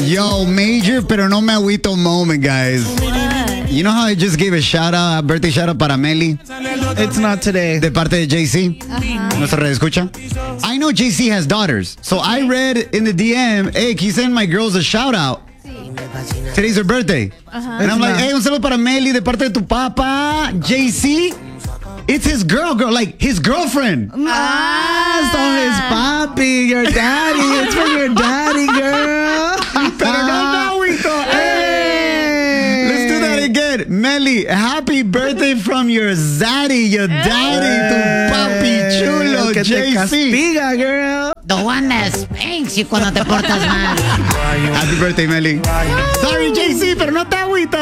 Yo, major, pero no me agüito moment, guys. You know how I just gave a birthday shout out para Meli? It's not today. De parte de JC. Nuestra red escucha. I know JC has daughters. So I read in the DM, hey, can you send my girls a shout out? Today's her birthday. And I'm like, hey, un saludo para Meli de parte de tu papá, JC. It's his like his girlfriend. So his papi, your daddy. It's for your daddy, girl. Pero no, agüito. Hey. Let's do that again. Meli, happy birthday from your zaddy, your daddy, tu papi chulo, que te JC. castiga, girl. The one that spanks you cuando te portas mal. Happy birthday, Meli. Sorry, JC, pero no te agüita.